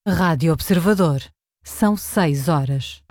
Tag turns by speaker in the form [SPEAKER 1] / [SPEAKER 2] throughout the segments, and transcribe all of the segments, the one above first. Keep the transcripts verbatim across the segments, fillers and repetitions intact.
[SPEAKER 1] Rádio Observador. São seis horas.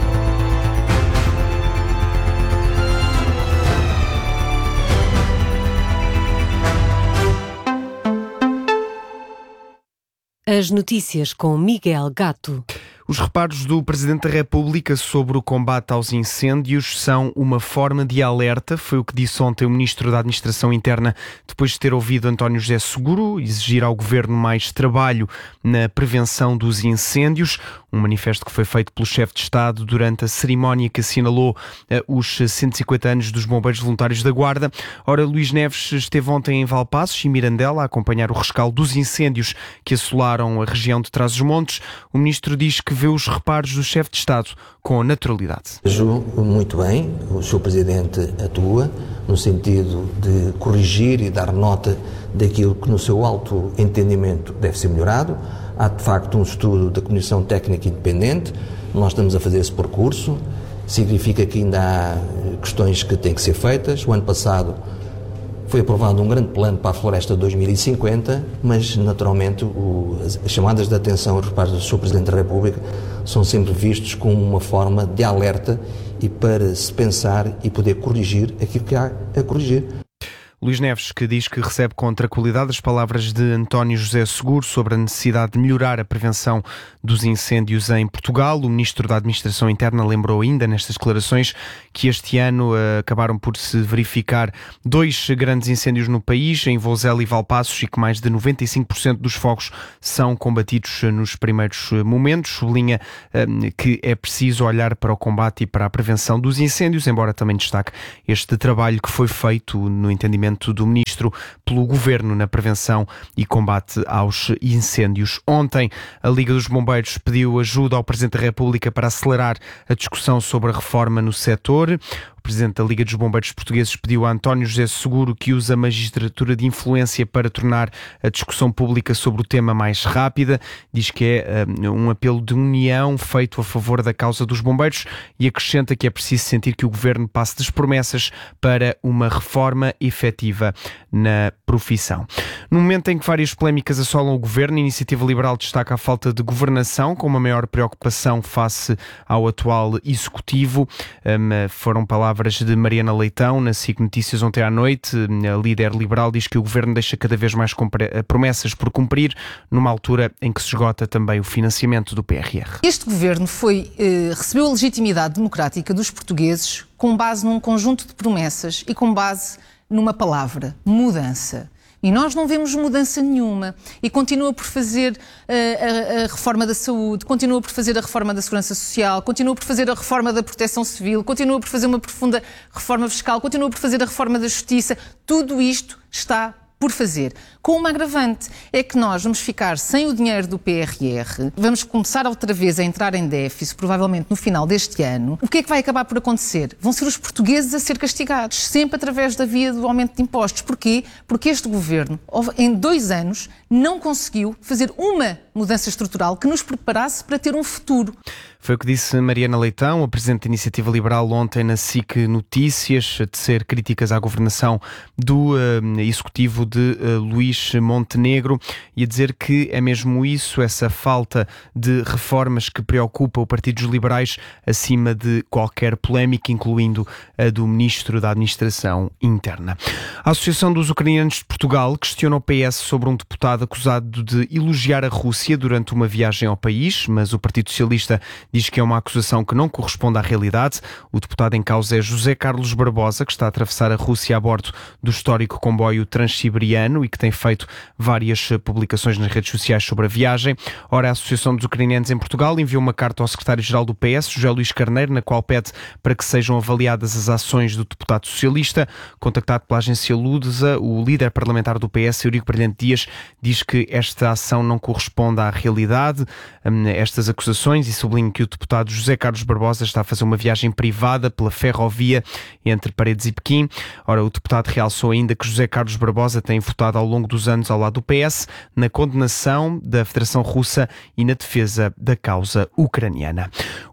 [SPEAKER 1] As notícias com Miguel Gato.
[SPEAKER 2] Os reparos do Presidente da República sobre o combate aos incêndios são uma forma de alerta, foi o que disse ontem o Ministro da Administração Interna, depois de ter ouvido António José Seguro exigir ao Governo mais trabalho na prevenção dos incêndios. Um manifesto que foi feito pelo chefe de Estado durante a cerimónia que assinalou uh, os cento e cinquenta anos dos Bombeiros Voluntários da Guarda. Ora, Luís Neves esteve ontem em Valpaços e Mirandela a acompanhar o rescaldo dos incêndios que assolaram a região de Trás-os-Montes. O Ministro diz que vê os reparos do chefe de Estado com naturalidade.
[SPEAKER 3] Vejo muito bem, o senhor Presidente atua no sentido de corrigir e dar nota daquilo que no seu alto entendimento deve ser melhorado. Há de facto um estudo da Comissão Técnica Independente, nós estamos a fazer esse percurso, significa que ainda há questões que têm que ser feitas. O ano passado foi aprovado um grande plano para a Floresta dois mil e cinquenta, mas naturalmente o, as chamadas de atenção aos reparos do senhor Presidente da República são sempre vistos como uma forma de alerta e para se pensar e poder corrigir aquilo que há a corrigir.
[SPEAKER 2] Luís Neves, que diz que recebe com tranquilidade as palavras de António José Seguro sobre a necessidade de melhorar a prevenção dos incêndios em Portugal. O Ministro da Administração Interna lembrou ainda nestas declarações que este ano uh, acabaram por se verificar dois grandes incêndios no país, em Vouzela e Valpaços, e que mais de noventa e cinco por cento dos fogos são combatidos nos primeiros momentos. Sublinha uh, que é preciso olhar para o combate e para a prevenção dos incêndios, embora também destaque este trabalho que foi feito no entendimento do Ministro pelo Governo na prevenção e combate aos incêndios. Ontem, a Liga dos Bombeiros pediu ajuda ao Presidente da República para acelerar a discussão sobre a reforma no setor. O Presidente da Liga dos Bombeiros Portugueses pediu a António José Seguro que use a magistratura de influência para tornar a discussão pública sobre o tema mais rápida. Diz que é um, um apelo de união feito a favor da causa dos bombeiros e acrescenta que é preciso sentir que o Governo passe das promessas para uma reforma efetiva na profissão. No momento em que várias polémicas assolam o Governo, a Iniciativa Liberal destaca a falta de governação com uma maior preocupação face ao atual Executivo. Um, foram palavras de Mariana Leitão na S I C Notícias ontem à noite. A líder liberal diz que o Governo deixa cada vez mais promessas por cumprir, numa altura em que se esgota também o financiamento do P R R.
[SPEAKER 4] Este Governo foi, eh, recebeu a legitimidade democrática dos portugueses com base num conjunto de promessas e com base numa palavra: mudança. E nós não vemos mudança nenhuma. E continua por fazer uh, a, a reforma da saúde, continua por fazer a reforma da segurança social, continua por fazer a reforma da proteção civil, continua por fazer uma profunda reforma fiscal, continua por fazer a reforma da justiça. Tudo isto está por fazer. Com uma agravante, é que nós vamos ficar sem o dinheiro do P R R, vamos começar outra vez a entrar em déficit, provavelmente no final deste ano. O que é que vai acabar por acontecer? Vão ser os portugueses a ser castigados, sempre através da via do aumento de impostos. Porquê? Porque este Governo, em dois anos, não conseguiu fazer uma mudança estrutural que nos preparasse para ter um futuro.
[SPEAKER 2] Foi o que disse Mariana Leitão, a Presidente da Iniciativa Liberal, ontem na S I C Notícias, a tecer críticas à governação do uh, Executivo de uh, Luís Montenegro, e a dizer que é mesmo isso, essa falta de reformas que preocupa o Partido dos Liberais acima de qualquer polémica, incluindo a do Ministro da Administração Interna. A Associação dos Ucranianos de Portugal questiona o P S sobre um deputado acusado de elogiar a Rússia durante uma viagem ao país, mas o Partido Socialista diz que é uma acusação que não corresponde à realidade. O deputado em causa é José Carlos Barbosa, que está a atravessar a Rússia a bordo do histórico comboio Transsiberiano e que tem feito várias publicações nas redes sociais sobre a viagem. Ora, a Associação dos Ucranianos em Portugal enviou uma carta ao secretário-geral do P S, José Luís Carneiro, na qual pede para que sejam avaliadas as ações do deputado socialista. Contactado pela agência Lusa, o líder parlamentar do P S, Eurico Brilhante Dias, diz que esta ação não corresponde à realidade, estas acusações, e sublinha que o deputado José Carlos Barbosa está a fazer uma viagem privada pela ferrovia entre Paredes e Pequim. Ora, o deputado realçou ainda que José Carlos Barbosa tem votado ao longo dos anos ao lado do P S na condenação da Federação Russa e na defesa da causa ucraniana.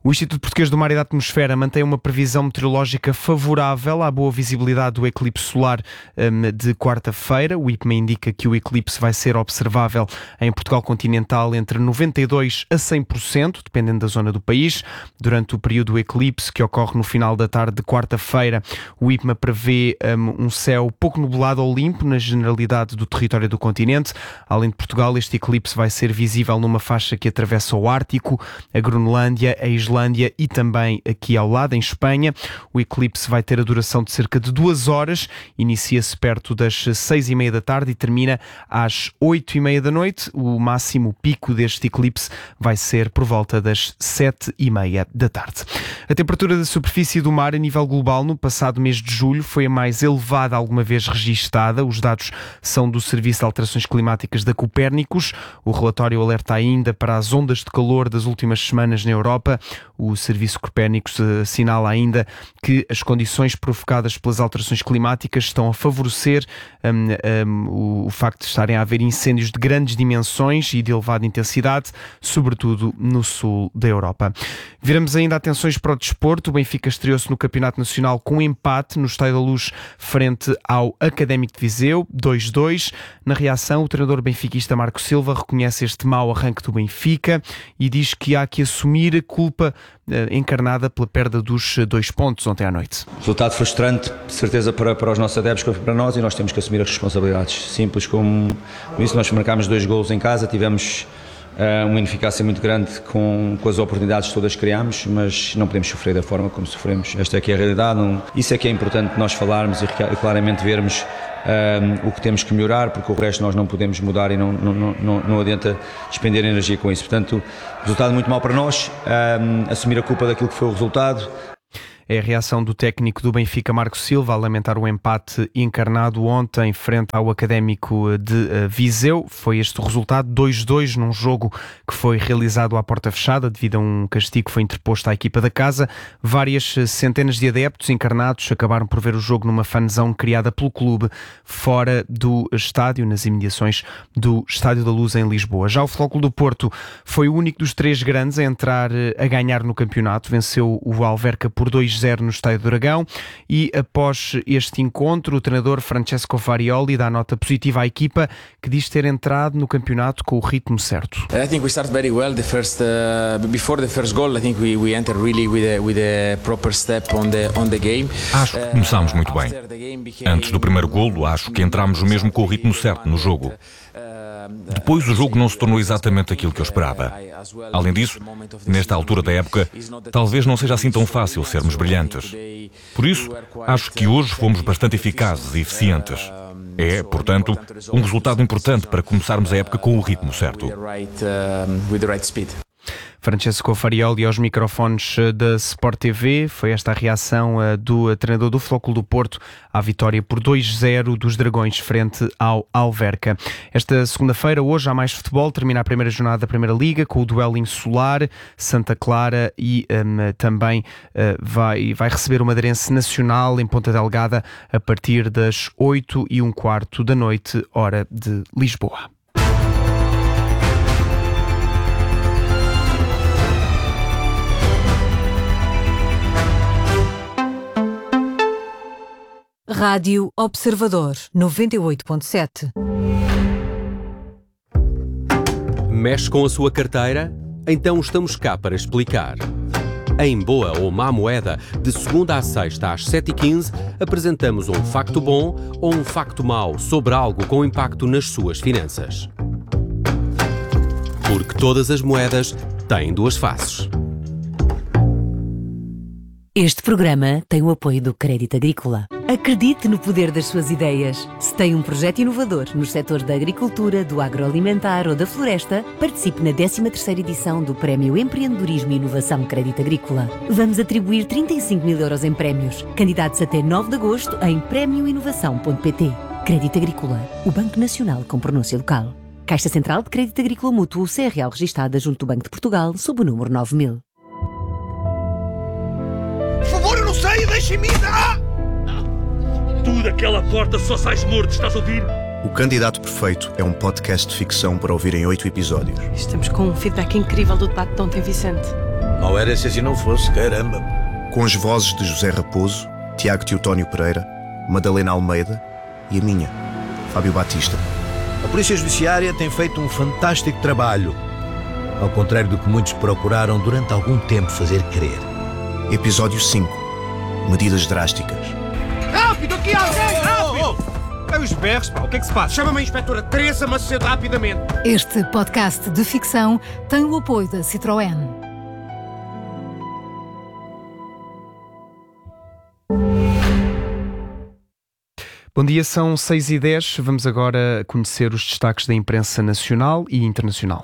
[SPEAKER 2] O Instituto Português do Mar e da Atmosfera mantém uma previsão meteorológica favorável à boa visibilidade do eclipse solar um, de quarta-feira. O I P M A indica que o eclipse vai ser observável em Portugal continental entre noventa e dois por cento a cem por cento, dependendo da zona do país. Durante o período do eclipse, que ocorre no final da tarde de quarta-feira, o I P M A prevê um, um céu pouco nublado ou limpo na generalidade do território do continente. Além de Portugal, este eclipse vai ser visível numa faixa que atravessa o Ártico, a Groenlândia, a Islândia e também aqui ao lado, em Espanha. O eclipse vai ter a duração de cerca de duas horas, inicia-se perto das seis e meia da tarde e termina às oito e meia da noite. O máximo pico deste eclipse vai ser por volta das sete e meia da tarde. A temperatura da superfície do mar a nível global no passado mês de julho foi a mais elevada alguma vez registada. Os dados são do Serviço de Alterações Climáticas da Copérnicos. O relatório alerta ainda para as ondas de calor das últimas semanas na Europa. O Serviço Copérnicos assinala ainda que as condições provocadas pelas alterações climáticas estão a favorecer um, um, o, o facto de estarem a haver incêndios de grandes dimensões e de elevada intensidade, sobretudo no sul da Europa. Viramos ainda atenções para o desporto. O Benfica estreou-se no Campeonato Nacional com um empate no Estádio da Luz frente ao Académico de Viseu, dois a dois. Na reação, o treinador benfiquista Marco Silva reconhece este mau arranque do Benfica e diz que há que assumir a culpa eh, encarnada pela perda dos dois pontos ontem à noite.
[SPEAKER 5] Resultado frustrante, de certeza, para, para os nossos adeptos, como para nós, e nós temos que assumir as responsabilidades. Simples como isso, nós marcámos dois golos em casa, tivemos uh, uma ineficácia muito grande com, com as oportunidades todas que criámos, mas não podemos sofrer da forma como sofremos. Esta é que é a realidade. Não, isso é que é importante nós falarmos e claramente vermos Um, o que temos que melhorar, porque o resto nós não podemos mudar e não, não, não, não adianta despender energia com isso. Portanto, resultado muito mau para nós, um, assumir a culpa daquilo que foi o resultado.
[SPEAKER 2] É a reação do técnico do Benfica, Marco Silva, a lamentar o empate encarnado ontem frente ao Académico de Viseu. Foi este o resultado, dois a dois, num jogo que foi realizado à porta fechada devido a um castigo que foi interposto à equipa da casa. Várias centenas de adeptos encarnados acabaram por ver o jogo numa fanzão criada pelo clube fora do estádio, nas imediações do Estádio da Luz em Lisboa. Já o Flóculo do Porto foi o único dos três grandes a entrar a ganhar no campeonato. Venceu o Alverca por dois a zero no Estádio do Dragão e após este encontro o treinador Francesco Farioli dá nota positiva à equipa, que diz ter entrado no campeonato com o ritmo certo.
[SPEAKER 6] I think we started very well. The first uh, before the first goal, I think we we entered really with a with a proper step on the on the game.
[SPEAKER 7] Acho que começámos muito bem. Antes do primeiro golo, acho que entramos mesmo com o ritmo certo no jogo. Depois o jogo não se tornou exatamente aquilo que eu esperava. Além disso, nesta altura da época, talvez não seja assim tão fácil sermos brilhantes. Por isso, acho que hoje fomos bastante eficazes e eficientes. É, portanto, um resultado importante para começarmos a época com o ritmo certo.
[SPEAKER 2] Francesco Farioli aos microfones da Sport T V. Foi esta a reação do treinador do Flóculo do Porto à vitória por dois a zero dos Dragões frente ao Alverca. Esta segunda-feira, hoje, há mais futebol. Termina a primeira jornada da Primeira Liga com o duelo insular. Santa Clara e um, também uh, vai, vai receber o Madeirense Nacional em Ponta Delgada a partir das oito e um quarto da noite, hora de Lisboa.
[SPEAKER 1] Rádio Observador, noventa e oito ponto sete.
[SPEAKER 8] Mexe com a sua carteira? Então estamos cá para explicar. Em Boa ou Má Moeda, de segunda à sexta às sete e quinze, apresentamos um facto bom ou um facto mau sobre algo com impacto nas suas finanças. Porque todas as moedas têm duas faces.
[SPEAKER 9] Este programa tem o apoio do Crédito Agrícola. Acredite no poder das suas ideias. Se tem um projeto inovador nos setores da agricultura, do agroalimentar ou da floresta, participe na décima terceira edição do Prémio Empreendedorismo e Inovação Crédito Agrícola. Vamos atribuir trinta e cinco mil euros em prémios. Candidatos até nove de agosto em prémio inovação ponto pt. Crédito Agrícola, o Banco Nacional com pronúncia local. Caixa Central de Crédito Agrícola Mútuo, C R L registada junto do Banco de Portugal, sob o número nove mil.
[SPEAKER 10] Por favor, eu não sei, deixem-me ir! Ah! Tu daquela porta só sais morto, estás a ouvir?
[SPEAKER 11] O Candidato Perfeito é um podcast de ficção para ouvir em oito episódios.
[SPEAKER 12] Estamos com um feedback incrível do debate de ontem, Vicente. Não era se assim não fosse, caramba.
[SPEAKER 11] Com as vozes de José Raposo, Tiago Teotónio Pereira, Madalena Almeida e a minha, Fábio Batista.
[SPEAKER 12] A Polícia Judiciária tem feito um fantástico trabalho, ao contrário do que muitos procuraram durante algum tempo fazer crer.
[SPEAKER 11] Episódio cinco. Medidas drásticas.
[SPEAKER 13] Rápido, aqui alguém! Rápido! É os berros, pá. O que é que se passa? Chama-me a inspetora Teresa Macedo rapidamente.
[SPEAKER 1] Este podcast de ficção tem o apoio da Citroën.
[SPEAKER 2] Bom dia, são seis e dez. Vamos agora conhecer os destaques da imprensa nacional e internacional.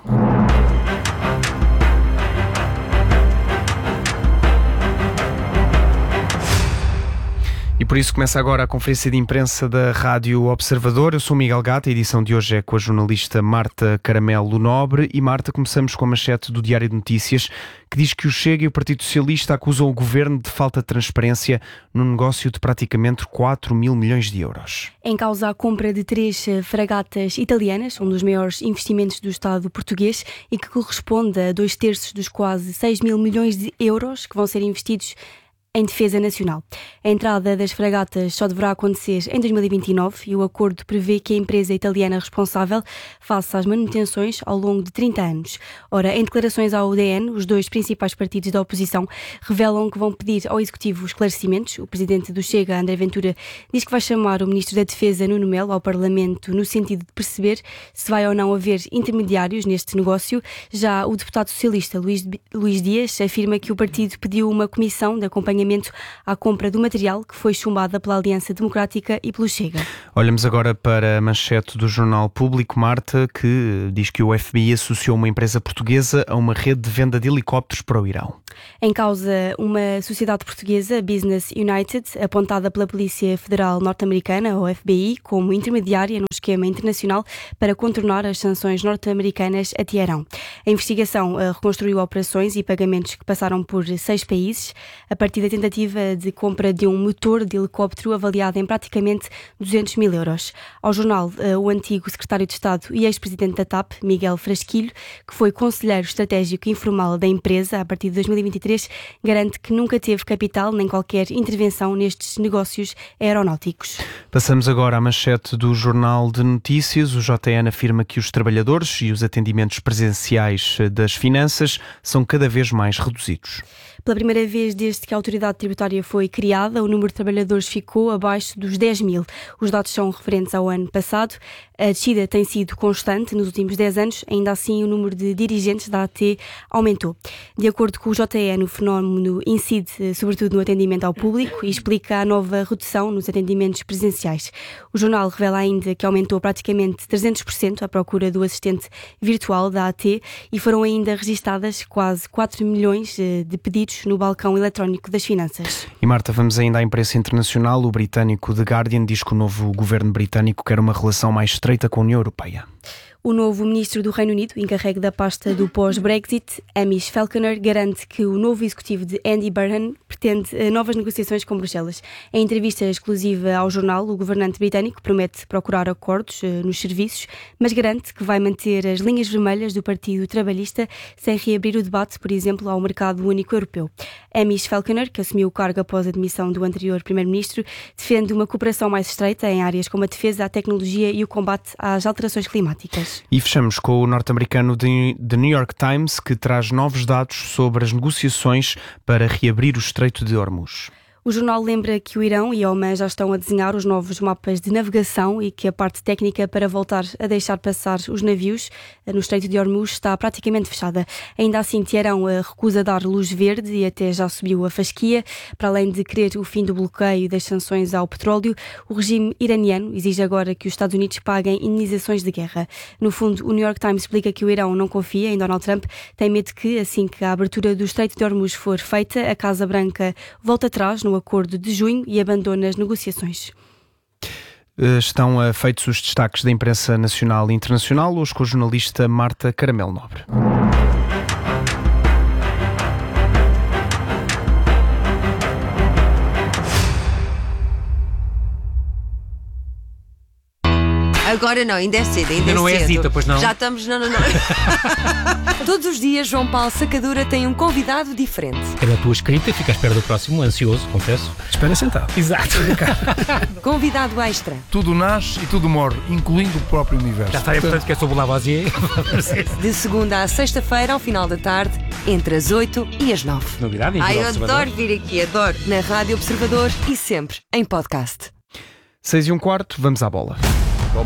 [SPEAKER 2] E por isso começa agora a conferência de imprensa da Rádio Observador. Eu sou Miguel Gata, a edição de hoje é com a jornalista Marta Caramelo Nobre. E Marta, começamos com a manchete do Diário de Notícias, que diz que o Chega e o Partido Socialista acusam o Governo de falta de transparência num negócio de praticamente quatro mil milhões de euros.
[SPEAKER 14] Em causa a compra de três fragatas italianas, um dos maiores investimentos do Estado português e que corresponde a dois terços dos quase seis mil milhões de euros que vão ser investidos em defesa nacional. A entrada das fragatas só deverá acontecer em dois mil e vinte e nove e o acordo prevê que a empresa italiana responsável faça as manutenções ao longo de trinta anos. Ora, em declarações ao U D N, os dois principais partidos da oposição revelam que vão pedir ao Executivo esclarecimentos. O presidente do Chega, André Ventura, diz que vai chamar o Ministro da Defesa, Nuno Melo, ao Parlamento no sentido de perceber se vai ou não haver intermediários neste negócio. Já o deputado socialista Luís, Luís Dias afirma que o partido pediu uma comissão de acompanhamento à compra do material que foi chumbada pela Aliança Democrática e pelo Chega.
[SPEAKER 2] Olhamos agora para a manchete do Jornal Público, Marta, que diz que o F B I associou uma empresa portuguesa a uma rede de venda de helicópteros para o Irão.
[SPEAKER 14] Em causa, uma sociedade portuguesa, Business United, apontada pela Polícia Federal Norte-Americana, ou F B I, como intermediária no esquema internacional para contornar as sanções norte-americanas a Teherão. A investigação uh, reconstruiu operações e pagamentos que passaram por seis países, a partir da tentativa de compra de um motor de helicóptero avaliado em praticamente duzentos mil euros. Ao jornal, uh, o antigo secretário de Estado e ex-presidente da T A P, Miguel Frasquilho, que foi conselheiro estratégico informal da empresa a partir de dois mil e vinte e três, garante que nunca teve capital nem qualquer intervenção nestes negócios aeronáuticos.
[SPEAKER 2] Passamos agora à manchete do Jornal de Notícias. O J N afirma que os trabalhadores e os atendimentos presenciais das finanças são cada vez mais reduzidos.
[SPEAKER 14] Pela primeira vez desde que a autoridade tributária foi criada, o número de trabalhadores ficou abaixo dos dez mil. Os dados são referentes ao ano passado. A descida tem sido constante nos últimos dez anos, ainda assim o número de dirigentes da A T aumentou. De acordo com o J N, o fenómeno incide sobretudo no atendimento ao público e explica a nova redução nos atendimentos presenciais. O jornal revela ainda que aumentou praticamente trezentos por cento a procura do assistente virtual da A T e foram ainda registadas quase quatro milhões de pedidos no balcão eletrónico das finanças.
[SPEAKER 2] E Marta, vamos ainda à imprensa internacional. O britânico The Guardian diz que o novo governo britânico quer uma relação mais estreita com a União Europeia.
[SPEAKER 14] O novo ministro do Reino Unido, encarregue da pasta do pós-Brexit, Hamish Falconer, garante que o novo executivo de Andy Burnham pretende novas negociações com Bruxelas. Em entrevista exclusiva ao jornal, o governante britânico promete procurar acordos uh, nos serviços, mas garante que vai manter as linhas vermelhas do Partido Trabalhista sem reabrir o debate, por exemplo, ao mercado único europeu. Hamish Falconer, que assumiu o cargo após a demissão do anterior primeiro-ministro, defende uma cooperação mais estreita em áreas como a defesa, a tecnologia e o combate às alterações climáticas.
[SPEAKER 2] E fechamos com o norte-americano The New York Times, que traz novos dados sobre as negociações para reabrir o Estreito de Hormuz.
[SPEAKER 14] O jornal lembra que o Irão e Oman já estão a desenhar os novos mapas de navegação e que a parte técnica para voltar a deixar passar os navios no Estreito de Hormuz está praticamente fechada. Ainda assim, Teherão recusa dar luz verde e até já subiu a fasquia. Para além de querer o fim do bloqueio das sanções ao petróleo, o regime iraniano exige agora que os Estados Unidos paguem indenizações de guerra. No fundo, o New York Times explica que o Irão não confia em Donald Trump, tem medo que, assim que a abertura do Estreito de Hormuz for feita, a Casa Branca volte atrás no acordo de junho e abandona as negociações.
[SPEAKER 2] Estão feitos os destaques da imprensa nacional e internacional, hoje com a jornalista Marta Caramelo Nobre.
[SPEAKER 15] Agora não, ainda é cedo, ainda,
[SPEAKER 16] ainda
[SPEAKER 15] é
[SPEAKER 16] não
[SPEAKER 15] cedo.
[SPEAKER 16] é Zita, pois não?
[SPEAKER 15] Já estamos... Não, não, não.
[SPEAKER 17] Todos os dias, João Paulo Sacadura tem um convidado diferente.
[SPEAKER 16] É da tua escrita, fica à espera do próximo, ansioso, confesso.
[SPEAKER 18] Espera sentado.
[SPEAKER 16] Exato.
[SPEAKER 17] Convidado extra.
[SPEAKER 18] Tudo nasce e tudo morre, incluindo o próprio universo.
[SPEAKER 16] Já está, portanto, que é sobre o Lavoisier.
[SPEAKER 17] De segunda à sexta-feira, ao final da tarde, entre as oito e as nove.
[SPEAKER 16] Novidade,
[SPEAKER 15] Ai, eu adoro vir aqui, adoro.
[SPEAKER 17] Na Rádio Observador e sempre em podcast.
[SPEAKER 2] Seis e um quarto, vamos à bola. Bom.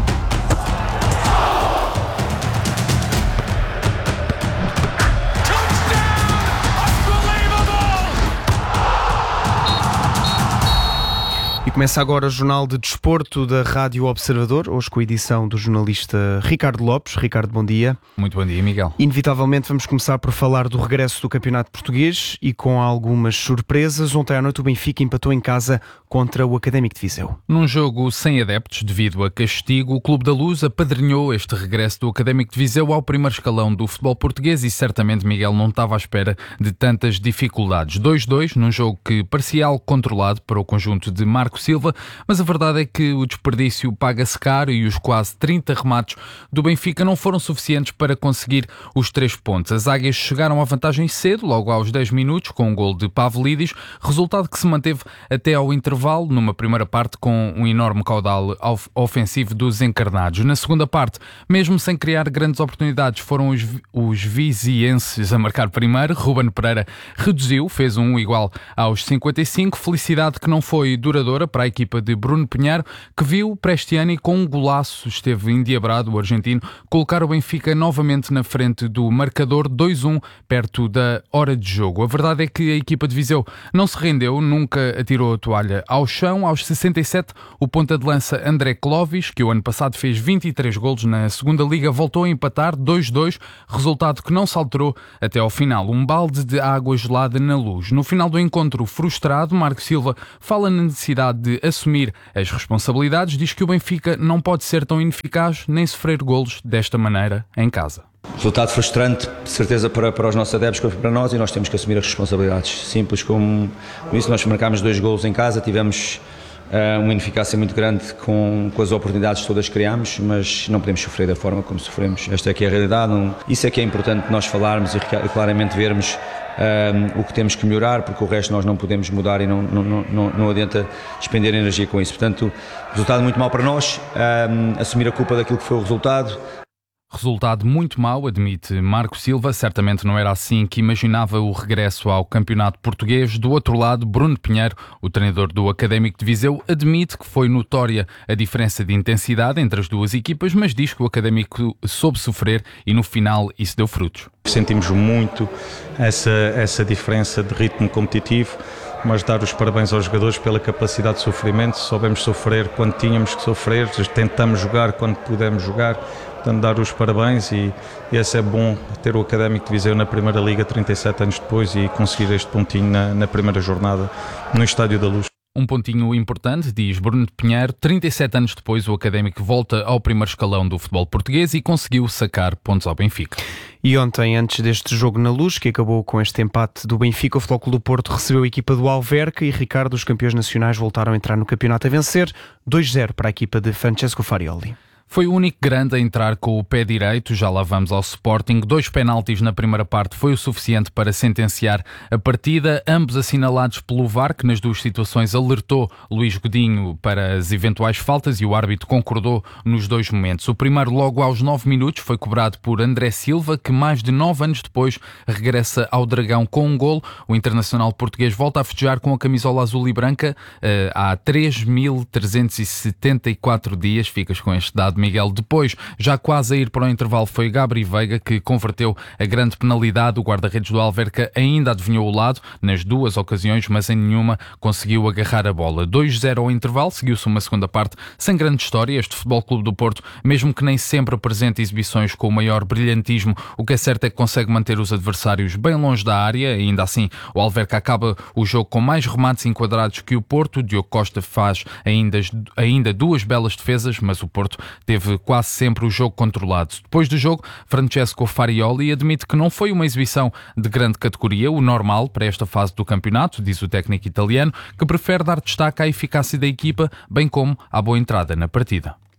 [SPEAKER 2] E começa agora o Jornal de Desporto da Rádio Observador, hoje com a edição do jornalista Ricardo Lopes. Ricardo, bom dia.
[SPEAKER 19] Muito bom dia, Miguel.
[SPEAKER 2] Inevitavelmente vamos começar por falar do regresso do Campeonato Português e com algumas surpresas. Ontem à noite o Benfica empatou em casa contra o Académico de Viseu.
[SPEAKER 19] Num jogo sem adeptos devido a castigo, o Clube da Luz apadrinhou este regresso do Académico de Viseu ao primeiro escalão do futebol português e certamente Miguel não estava à espera de tantas dificuldades. dois a dois num jogo que parecia algo controlado para o conjunto de Marco Silva, mas a verdade é que o desperdício paga-se caro e os quase trinta remates do Benfica não foram suficientes para conseguir os três pontos. As águias chegaram à vantagem cedo, logo aos dez minutos, com um gol de Pavlidis, resultado que se manteve até ao intervalo, numa primeira parte com um enorme caudal ofensivo dos encarnados. Na segunda parte, mesmo sem criar grandes oportunidades, foram os, os vizienses a marcar primeiro. Ruben Pereira reduziu, fez um igual aos cinquenta e cinco, felicidade que não foi duradoura para a equipa de Bruno Pinheiro, que viu Prestiani com um golaço, esteve endiabrado o argentino, colocar o Benfica novamente na frente do marcador dois a um, perto da hora de jogo. A verdade é que a equipa de Viseu não se rendeu, nunca atirou a toalha ao chão. Aos sessenta e sete, o ponta de lança André Clovis, que o ano passado fez vinte e três golos na segunda liga, voltou a empatar dois a dois, resultado que não se alterou até ao final. Um balde de água gelada na Luz. No final do encontro, frustrado, Marco Silva fala na necessidade de assumir as responsabilidades, diz que o Benfica não pode ser tão ineficaz nem sofrer golos desta maneira em casa.
[SPEAKER 5] Resultado frustrante, de certeza, para, para os nossos adeptos, como para nós, e nós temos que assumir as responsabilidades. Simples como isso, nós marcámos dois golos em casa, tivemos uh, uma ineficácia muito grande com, com as oportunidades que todas criámos, mas não podemos sofrer da forma como sofremos. Esta é que é a realidade, não, isso é que é importante nós falarmos e claramente vermos Um, o que temos que melhorar, porque o resto nós não podemos mudar e não, não, não, não adianta despender energia com isso. Portanto, resultado muito mau para nós, um, assumir a culpa daquilo que foi o resultado.
[SPEAKER 19] Resultado muito mau, admite Marco Silva. Certamente não era assim que imaginava o regresso ao Campeonato Português. Do outro lado, Bruno Pinheiro, o treinador do Académico de Viseu, admite que foi notória a diferença de intensidade entre as duas equipas, mas diz que o Académico soube sofrer e no final isso deu frutos.
[SPEAKER 20] Sentimos muito essa, essa diferença de ritmo competitivo, mas dar os parabéns aos jogadores pela capacidade de sofrimento. Soubemos sofrer quando tínhamos que sofrer, tentamos jogar quando pudemos jogar. Portanto, dar os parabéns e, e esse é bom ter o Académico de Viseu na Primeira Liga trinta e sete anos depois e conseguir este pontinho na, na primeira jornada no Estádio da Luz.
[SPEAKER 19] Um pontinho importante, diz Bruno Pinheiro. trinta e sete anos depois, o Académico volta ao primeiro escalão do futebol português e conseguiu sacar pontos ao Benfica.
[SPEAKER 2] E ontem, antes deste jogo na Luz, que acabou com este empate do Benfica, o Futebol Clube do Porto recebeu a equipa do Alverca e, Ricardo, os campeões nacionais voltaram a entrar no campeonato a vencer dois a zero para a equipa de Francesco Farioli.
[SPEAKER 19] Foi o único grande a entrar com o pé direito, já lá vamos ao Sporting. Dois penaltis na primeira parte foi o suficiente para sentenciar a partida, ambos assinalados pelo V A R, que nas duas situações alertou Luís Godinho para as eventuais faltas e o árbitro concordou nos dois momentos. O primeiro, logo aos nove minutos, foi cobrado por André Silva, que mais de nove anos depois regressa ao Dragão com um golo. O internacional português volta a festejar com a camisola azul e branca uh, há três mil trezentos e setenta e quatro dias. Ficas com este dado, Miguel. Depois, já quase a ir para o intervalo, foi Gabri Veiga que converteu a grande penalidade. O guarda-redes do Alverca ainda adivinhou o lado nas duas ocasiões, mas em nenhuma conseguiu agarrar a bola. dois a zero ao intervalo, seguiu-se uma segunda parte sem grande história. Este Futebol Clube do Porto, mesmo que nem sempre apresente exibições com o maior brilhantismo, o que é certo é que consegue manter os adversários bem longe da área. Ainda assim, o Alverca acaba o jogo com mais remates enquadrados que o Porto. O Diogo Costa faz ainda, ainda duas belas defesas, mas o Porto teve quase sempre o jogo controlado. Depois do jogo, Francesco Farioli admite que não foi uma exibição de grande categoria, o normal para esta fase do campeonato, diz o técnico italiano, que prefere dar destaque à eficácia da equipa, bem como à boa entrada na partida.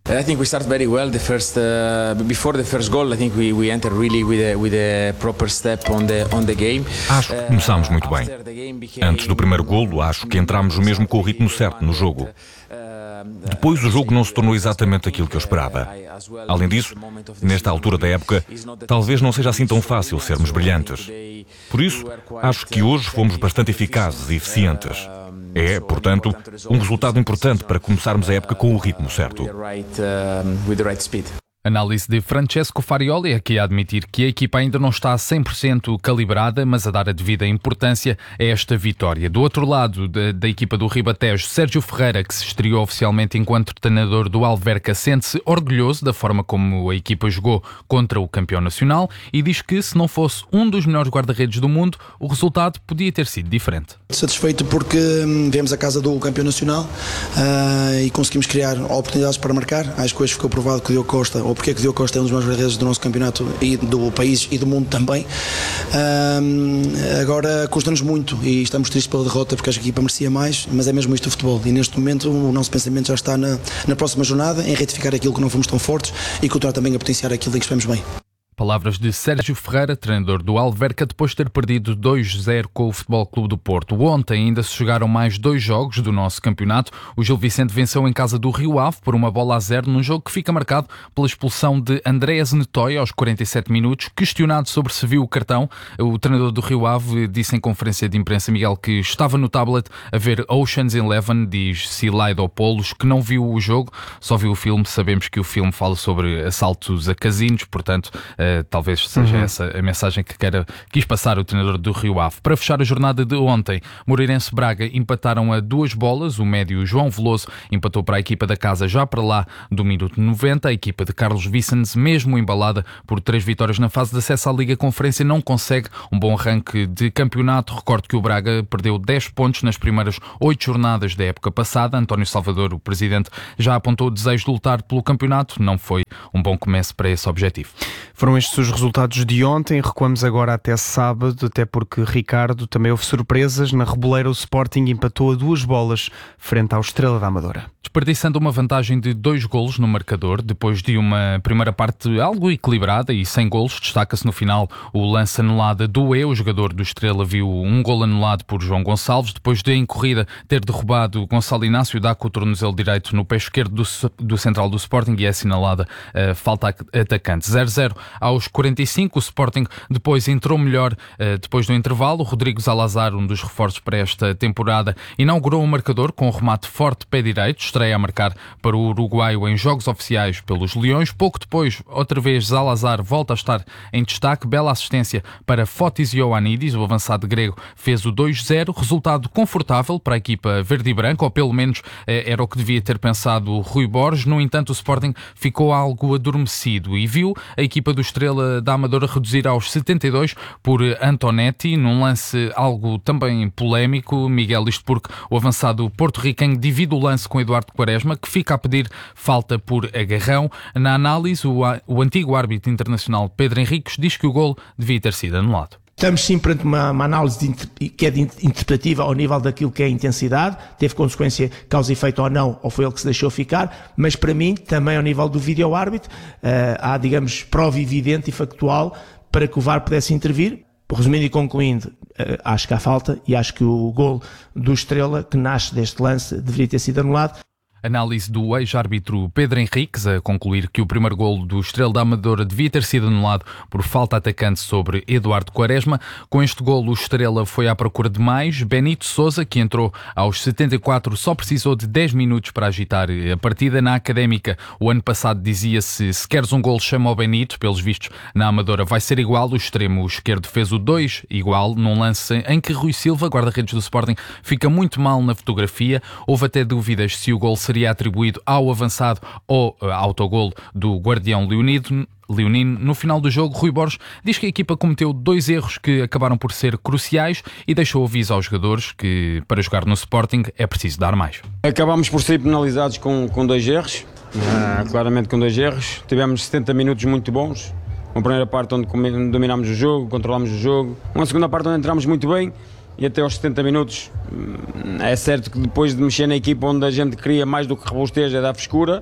[SPEAKER 6] I think we start very well. The first, uh, before the first goal, I think we we enter really with a with a proper step on the on the game.
[SPEAKER 7] Acho que começámos muito bem. Antes do primeiro golo, acho que entramos mesmo com o ritmo certo no jogo. Depois o jogo não se tornou exatamente aquilo que eu esperava. Além disso, nesta altura da época, talvez não seja assim tão fácil sermos brilhantes. Por isso, acho que hoje fomos bastante eficazes e eficientes. É, portanto, um resultado importante para começarmos a época com o ritmo certo.
[SPEAKER 19] Análise de Francesco Farioli, aqui a admitir que a equipa ainda não está a cem por cento calibrada, mas a dar a devida importância a esta vitória. Do outro lado da, da equipa do Ribatejo, Sérgio Ferreira, que se estreou oficialmente enquanto treinador do Alverca, sente-se orgulhoso da forma como a equipa jogou contra o campeão nacional e diz que, se não fosse um dos melhores guarda-redes do mundo, o resultado podia ter sido diferente.
[SPEAKER 21] Satisfeito porque viemos à casa do campeão nacional uh, e conseguimos criar oportunidades para marcar. Acho que hoje ficou provado que o Diogo Costa, ou porque é que o Diogo Costa é um dos melhores guarda-redes do nosso campeonato e do país e do mundo também. Uh, agora custa-nos muito e estamos tristes pela derrota porque acho que a equipa merecia mais, mas é mesmo isto o futebol e neste momento o nosso pensamento já está na, na próxima jornada em retificar aquilo que não fomos tão fortes e continuar também a potenciar aquilo em que estivemos bem.
[SPEAKER 19] Palavras de Sérgio Ferreira, treinador do Alverca, depois de ter perdido dois a zero com o Futebol Clube do Porto. Ontem ainda se jogaram mais dois jogos do nosso campeonato. O Gil Vicente venceu em casa do Rio Ave por uma bola a zero, num jogo que fica marcado pela expulsão de Andreas Netoy aos quarenta e sete minutos. Questionado sobre se viu o cartão, o treinador do Rio Ave disse em conferência de imprensa, Miguel, que estava no tablet a ver Ocean's Eleven, diz Silaidopoulos, que não viu o jogo, só viu o filme. Sabemos que o filme fala sobre assaltos a casinos, portanto... Uh, talvez seja uhum. essa a mensagem que queira, quis passar o treinador do Rio Ave. Para fechar a jornada de ontem, Moreirense Braga empataram a duas bolas. O médio João Veloso empatou para a equipa da casa já para lá do minuto noventa. A equipa de Carlos Vicens, mesmo embalada por três vitórias na fase de acesso à Liga Conferência, não consegue um bom arranque de campeonato. Recordo que o Braga perdeu dez pontos nas primeiras oito jornadas da época passada. António Salvador, o presidente, já apontou o desejo de lutar pelo campeonato. Não foi um bom começo para esse objetivo.
[SPEAKER 2] Foram estes os resultados de ontem. Recuamos agora até sábado, até porque, Ricardo, também houve surpresas. Na Reboleira, o Sporting empatou a duas bolas frente ao Estrela da Amadora.
[SPEAKER 19] Desperdiçando uma vantagem de dois golos no marcador, depois de uma primeira parte algo equilibrada e sem golos, destaca-se no final o lance anulado do E. O jogador do Estrela viu um golo anulado por João Gonçalves, depois de em corrida ter derrubado Gonçalo Inácio, dá com o tornozelo direito no pé esquerdo do, do central do Sporting e é assinalada uh, falta atacante. zero a zero aos quarenta e cinco, o Sporting depois entrou melhor uh, depois do intervalo. Rodrigo Zalazar, um dos reforços para esta temporada, inaugurou o marcador com um remate forte pé direito, estreia a marcar para o uruguaio em jogos oficiais pelos Leões. Pouco depois, outra vez, Zalazar volta a estar em destaque. Bela assistência para Fotis Ioannidis, o avançado grego, fez o dois a zero. Resultado confortável para a equipa verde e branca, ou pelo menos eh, era o que devia ter pensado Rui Borges. No entanto, o Sporting ficou algo adormecido e viu a equipa do Estrela da Amadora reduzir aos setenta e dois por Antonetti, num lance algo também polémico. Miguel, isto porque o avançado porto-riquenho divide o lance com Eduardo Quaresma, que fica a pedir falta por agarrão. Na análise, o, o antigo árbitro internacional Pedro Henriques diz que o golo devia ter sido anulado.
[SPEAKER 22] Estamos sim perante uma, uma análise de inter, que é de interpretativa ao nível daquilo que é a intensidade, teve consequência causa e efeito ou não, ou foi ele que se deixou ficar, mas para mim, também ao nível do vídeo-árbitro, uh, há, digamos, prova evidente e factual para que o V A R pudesse intervir. Resumindo e concluindo, uh, acho que há falta e acho que o golo do Estrela, que nasce deste lance, deveria ter sido anulado.
[SPEAKER 19] Análise do ex-árbitro Pedro Henriques, a concluir que o primeiro golo do Estrela da Amadora devia ter sido anulado por falta atacante sobre Eduardo Quaresma. Com este golo, o Estrela foi à procura de mais. Benito Sousa, que entrou aos setenta e quatro, só precisou de dez minutos para agitar a partida. Na Académica, o ano passado dizia-se: se queres um golo, chama ao Benito. Pelos vistos, na Amadora vai ser igual. O extremo esquerdo fez o dois igual, num lance em que Rui Silva, guarda-redes do Sporting, fica muito mal na fotografia. Houve até dúvidas se o golo seria seria atribuído ao avançado ou uh, autogolo do guardião leonino. Leonino. No final do jogo, Rui Borges diz que a equipa cometeu dois erros que acabaram por ser cruciais e deixou aviso aos jogadores que para jogar no Sporting é preciso dar mais.
[SPEAKER 23] Acabámos por ser penalizados com, com dois erros, uh, claramente com dois erros. Tivemos setenta minutos muito bons. Uma primeira parte onde dominámos o jogo, controlámos o jogo. Uma segunda parte onde entramos muito bem. E até aos setenta minutos, é certo que depois de mexer na equipa onde a gente cria mais do que rebosteja, dá frescura,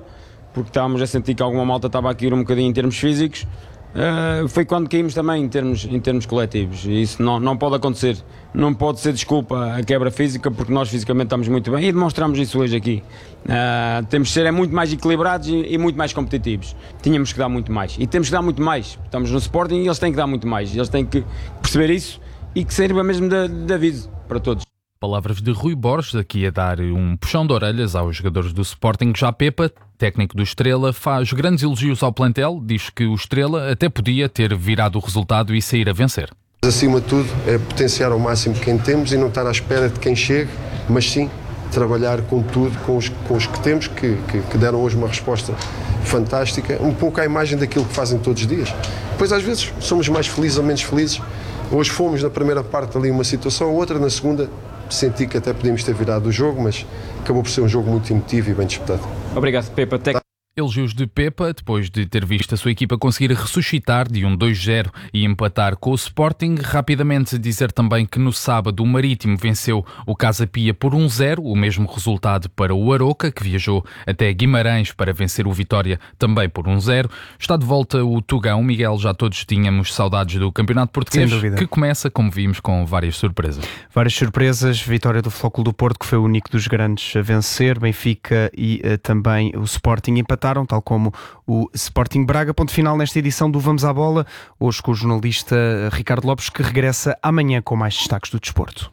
[SPEAKER 23] porque estávamos a sentir que alguma malta estava a cair um bocadinho em termos físicos. Uh, foi quando caímos também em termos, em termos coletivos, e isso não, não pode acontecer, não pode ser desculpa a quebra física, porque nós fisicamente estamos muito bem e demonstramos isso hoje aqui. Uh, temos de ser é muito mais equilibrados e, e muito mais competitivos. Tínhamos que dar muito mais e temos que dar muito mais. Estamos no Sporting e eles têm que dar muito mais, eles têm que perceber isso e que sirva mesmo de, de aviso para todos.
[SPEAKER 19] Palavras de Rui Borges, aqui a dar um puxão de orelhas aos jogadores do Sporting. Já Pepa, técnico do Estrela, faz grandes elogios ao plantel, diz que o Estrela até podia ter virado o resultado e sair a vencer.
[SPEAKER 3] Acima de tudo é potenciar ao máximo quem temos e não estar à espera de quem chegue, mas sim trabalhar com tudo, com os, com os que temos, que, que, que deram hoje uma resposta fantástica, um pouco à imagem daquilo que fazem todos os dias. Depois às vezes somos mais felizes ou menos felizes. Hoje fomos na primeira parte ali uma situação, outra na segunda senti que até podíamos ter virado o jogo, mas acabou por ser um jogo muito emotivo e bem disputado.
[SPEAKER 23] Obrigado, Pepa. Tec...
[SPEAKER 19] Elogios de Pepa, depois de ter visto a sua equipa conseguir ressuscitar de um dois zero e empatar com o Sporting. Rapidamente dizer também que no sábado o Marítimo venceu o Casa Pia por um zero, o mesmo resultado para o Aroca, que viajou até Guimarães para vencer o Vitória também por um zero. Está de volta o Tugão. Miguel, já todos tínhamos saudades do Campeonato Português, que começa, como vimos, com várias surpresas.
[SPEAKER 2] Várias surpresas, vitória do Flóculo do Porto, que foi o único dos grandes a vencer, Benfica e uh, também o Sporting empataram, tal como o Sporting Braga. Ponto final nesta edição do Vamos à Bola, hoje com o jornalista Ricardo Lopes, que regressa amanhã com mais destaques do desporto.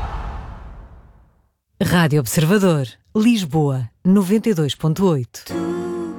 [SPEAKER 1] Rádio Observador, Lisboa, noventa e dois ponto oito.